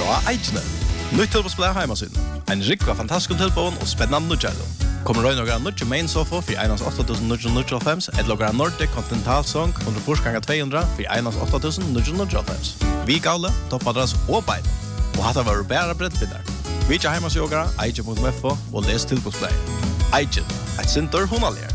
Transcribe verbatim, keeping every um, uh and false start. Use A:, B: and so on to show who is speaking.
A: fra Eikene. Nytt tilbåsplay heimasyn. En rikva fantastisk tilbån og spennende nødgjælum. Kommer røy noen nødgjæ main sofa for einans åtta tusen ni hundre og fem, et logra Nordic Continental Song under forskanget to hundre for einans åtta tusen ni hundre og fem. Vi gavle, toppadress og bein. Og hatt var bæra breddbindar. Vi ikke heimasjogara, eikje punkt f o og les tilbåsplay. Eikje, et sinter hunalier.